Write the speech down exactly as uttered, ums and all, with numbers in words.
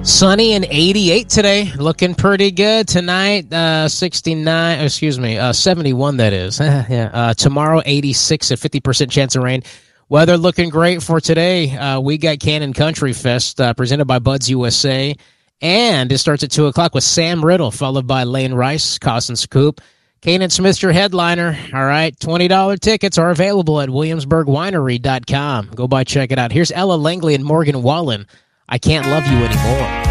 Sunny and eighty-eight today. Looking pretty good tonight. Uh, sixty-nine, excuse me, uh, seventy-one that is. yeah. Uh, tomorrow, eighty-six, a fifty percent chance of rain. Weather looking great for today. Uh, we got Cannon Country Fest uh, presented by Buds U S A. And it starts at two o'clock with Sam Riddle, followed by Lane Rice, Costin Scoop. Kanan Smith's your headliner. All right, twenty dollars tickets are available at williamsburg winery dot com. Go by, check it out. Here's Ella Langley and Morgan Wallen. I Can't Love You Anymore.